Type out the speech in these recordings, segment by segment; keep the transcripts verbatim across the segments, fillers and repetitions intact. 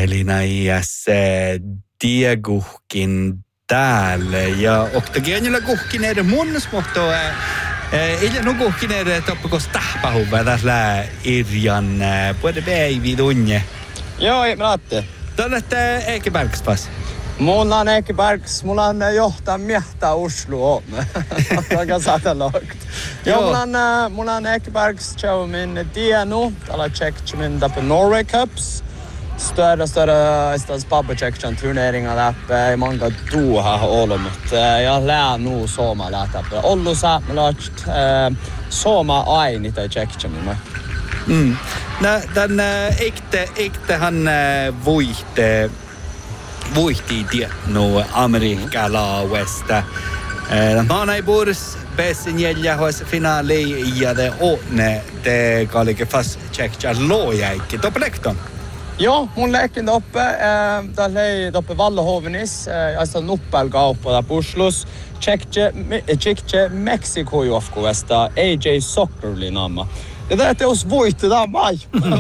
Eli näiäs Dieguhkin täällä. Ja oktagianilla kuhkineiden munnas muhtoa. Illä nukuhkineiden toppakos tahpahuvaa tässä Irjan puhuta päivi tunne. Joo, mä laatte. Tällöitä Ekebergspas. Mulla on Ekebergs, mulla on johtaa miehtä Oslo on. Aika satellogt. Joo, mulla on, mulla on Ekebergs tjau min dienu. Tällä tjekki min tappe Norway Cups. Större, större istans pappatjekkian turneringa läppe i många tuha olomut. Jag lär nog soma lätäppe. Ollu saamelaist soma aini tai tjekkian. Mm. Nä, tän ekte, ektehän vuihte, vuihti tietnu amerikkalauesta. Maana ei puhus bästen jäljä hoissa finaali ja det åtne det kalike fast tjekkian lojäikki. Toppelekton. Joo, mun leikin toppe. Äh, Täällä ei toppe Vallahovenis. Äh, ja sitten nuppelkauppa täällä Puslus. Tjekkje Meksiko juofkuesta A J Soccerli namma. Ja tää teos voitti tää mai.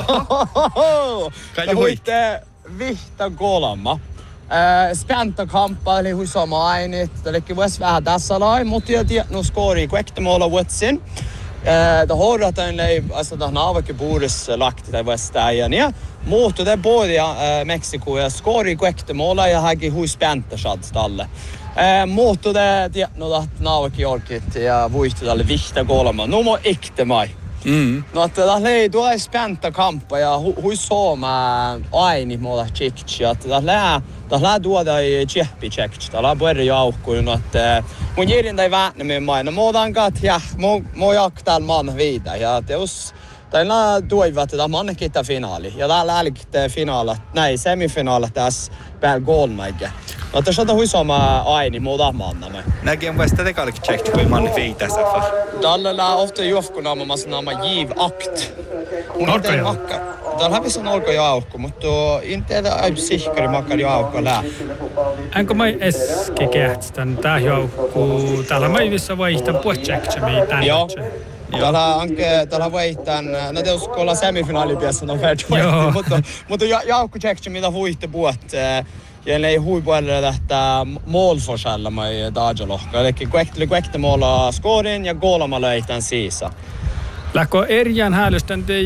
Tää voitti vihta kolma. Äh, Spänta kampa, eli hui sama ainit. Tää liikki vois vähän tässä lai, mutta jag tiedät nu skori kuektemåla vuotsin. Det har att en alltså det har varit Boris lagt det västägen ja mot det både uh, Mexiko jag skor i kvektemåla jag har ju spänta stalle. Eh mot det det no att Navak Yorkit ja vuisti tälle vihta kolma. No mo ikte mai. Mm. No att det lei då är spänta kampa ja hu soma aini måla chickchi att det lä det lä då det i cheppi checkch. Det lä börja jaukku no att mun jirin dai väännä med mai. No modan gat ja mo mo jaktal man vidare ja teos Tällä toivat että man kita finaali ja täällä älkte finaalat näin semifinaalat tässä pääl golmaike. No tässä on hui sama aini muuta mannamme. Näkin vasta te kalki check kuin man viitä safa. Tällä ofta juofkuna mas nama giv akt. Norka ja. Tällä hävissä norka jaukku, mutta inte är det säkert makar jaukku lä. Enkä mä eski kehtän tää jaukku täällä mä vissä vaihtan puhtsektsemi tän. Joo. Täällä anke täällä vaihtan no teos kolla semifinaalipiassa no färd. Mutta mutta jaukku checkche mitä huitte puot. Ja ei huipuolella tähtää målforskälla mai dajalohka. Eli kuekte kuekte måla skorin ja goalama löitän siisa. Läkö Erjan häälystän tei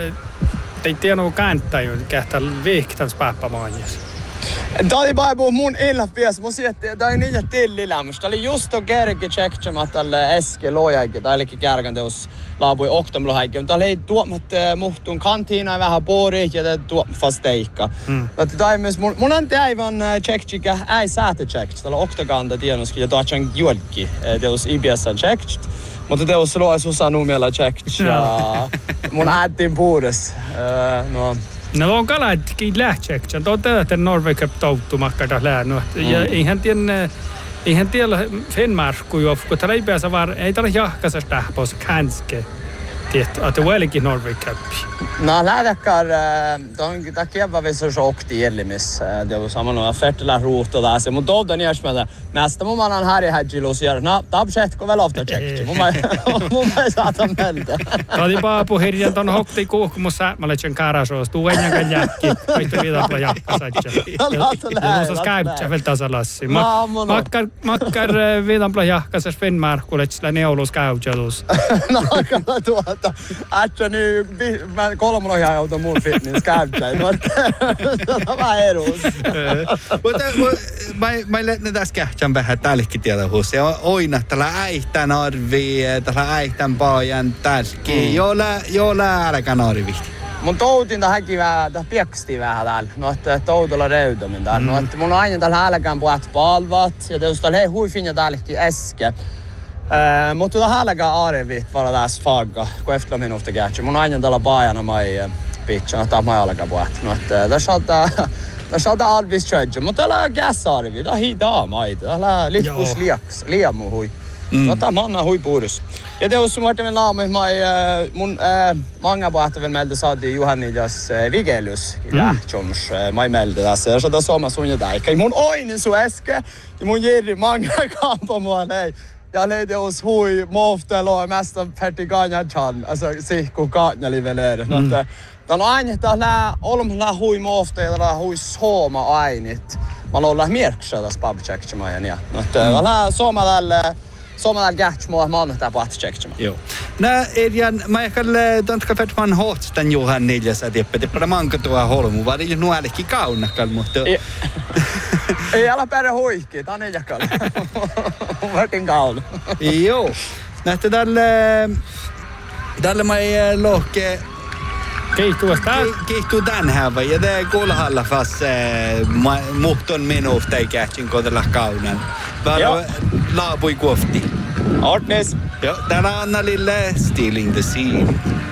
tei tieno kääntää jo kähtää viihtans päppämaanjas. Tämä oli bara mun ilmapias. Mun sieltä, tämä oli niitä tillilämmöstä. Tämä oli just tuon kärki tjekkäämät tälle äsken lojaikin. Tämä olikin kärkän teos laapui oktamlohaikin. Tämä oli tuomat muhtun kantiina vähän pori ja tämä tuomat fasteikka. Tämä on myös, mun on täivän tjekkää, ei säätä tjekkää. Tämä on oktaganda tienoskin ja tämä on juolki. Teos I B S on tjekkää. Mutta teos lois osa numella tjekkää. Mun äittiin puhudes. No. No on kalatkin lähtseksän. Tuo tätä Norway Cup touttumakkaita läännyt. Ja eihän tiedä, eihän tiedä Finnmarkku jo, kun täällä ei pääse vaan, ei täällä jahkasas tähpås kanske. Tiedät, että välikin Norway Cup. No lähdekään, tämä kievä vissi shokti ilmis. Det var samma några färtla rot och där. Men då den görs med det. Nästa månad han här i Hedgelos gör. No, tabset går väl ofta check. Mun mun ei saata melda. Tadi paapu hirjan ton hokti kuuhkumus säämäletsen karasoos. Tuu ennen kuin jäkki. Kaikki viidapla jahkasatja. Ja tuossa käyptsä vielä tasalassi. Makkar, makkar viidapla jahkasas Finnmarkuletsillä neulus käyptselus. No, kato tuota. Ätsä nyt kolmonoja auto mun fitness käyptsä. Tämä on vähän eruus. Mutta mä lähden tässä kähtsän vähän tälläkin tietohuus. Ja oina tällä äihtän arvi, tällä äihtän paajan tälläkin. Jolla älkään arvihti. Mun toutin tähänkin vähän, tähän pieksti vähän täällä. No, että toutolla reudomin täällä. No, että mun on aina täällä älkään puhat palvat. Ja tietysti täällä hei hui finja täälläkin äsken. Uh, mutta tähän älkään arvit vara tässä fagga. Kun efter minuutti kähtsä. Mun on aina täällä paajana mai pitcha. Tämä mai älkään puhat. No, että tässä on tää... Tässä on tää arvis tjödjö. Mutta täällä on käsarvi. Tää on hidaa maita. Täällä on lihkus liaks. Liamu hui. No, tää manna hui puhdus. Ja det också vart med namn mai mun många båtar väl melda sa det Johannidas Vigelus ja chums mai melda där så det samma som jag där. Mun oinen så äske. Mun ger många kamper mål nej. Jag ledde oss hui moftelo mest av Pertigania chan. Alltså se kokatna livelerer. Nåt Tän aina tällä olmalla hui moofteilla hui sooma ainit. Mä ollaan mierksa tässä pubchecksemaan ja mutta tällä suomalaisella suomalaisella kähtsmoa maanantai pubchecksemaan. Joo. Nää Edjan mä ehkä tanska fetman hotstan Johan neljässä tippä tippä manka tuo holmu var ju nuälki kaunakal mutta ei ala perä huikki tän neljäkal. Vartin kaun. Joo. Nähtä tälle tälle mä ei lohke Kiihtuvasta. Kiihtuu tän hävä ja tää kulhalla fast muhton minusta ei kähtsin kotella kaunan. Vaan laapui kuofti. Ortnes. Joo, täällä Anna Lille, Stealing the Scene.